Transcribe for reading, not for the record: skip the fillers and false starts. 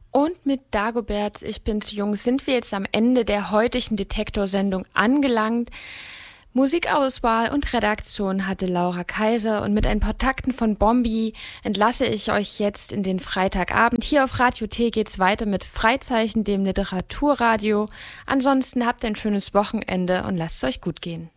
Und mit Dagobert, ich bin zu jung, sind wir jetzt am Ende der heutigen Detektor-Sendung angelangt. Musikauswahl und Redaktion hatte Laura Kaiser und mit ein paar Takten von Bombi entlasse ich euch jetzt in den Freitagabend. Hier auf Radio T geht's weiter mit Freizeichen, dem Literaturradio. Ansonsten habt ein schönes Wochenende und lasst es euch gut gehen.